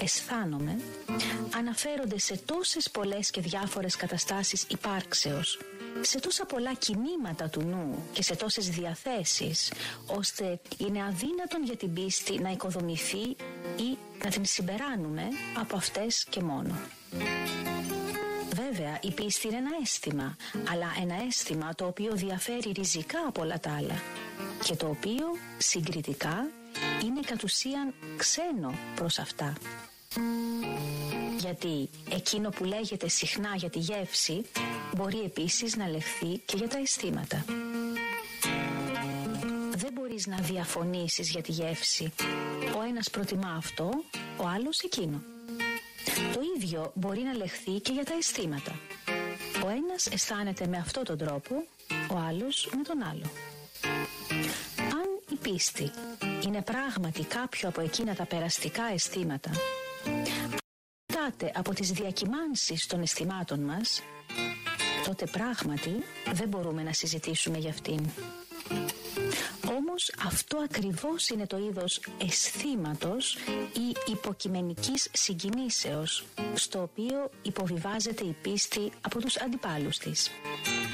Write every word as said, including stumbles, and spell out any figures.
αισθάνομαι αναφέρονται σε τόσες πολλές και διάφορες καταστάσεις υπάρξεως, σε τόσα πολλά κινήματα του νου και σε τόσες διαθέσεις, ώστε είναι αδύνατον για την πίστη να οικοδομηθεί ή να την συμπεράνουμε από αυτές και μόνο. Βέβαια, η πίστη είναι ένα αίσθημα, αλλά ένα αίσθημα το οποίο διαφέρει ριζικά από όλα τα άλλα και το οποίο συγκριτικά είναι κατ' ουσίαν ξένο προς αυτά. Γιατί εκείνο που λέγεται συχνά για τη γεύση μπορεί επίσης να λεχθεί και για τα αισθήματα. Δεν μπορείς να διαφωνήσεις για τη γεύση. Ο ένας προτιμά αυτό, ο άλλος εκείνο. Το ίδιο μπορεί να λεχθεί και για τα αισθήματα. Ο ένας αισθάνεται με αυτόν τον τρόπο, ο άλλος με τον άλλο. Αν η πίστη είναι πράγματι κάποιο από εκείνα τα περαστικά αισθήματα, από τις διακυμάνσεις των αισθημάτων μας, τότε πράγματι δεν μπορούμε να συζητήσουμε για αυτήν. Όμως αυτό ακριβώς είναι το είδος αισθήματος ή υποκειμενικής συγκινήσεως, στο οποίο υποβιβάζεται η πίστη από τους αντιπάλους της.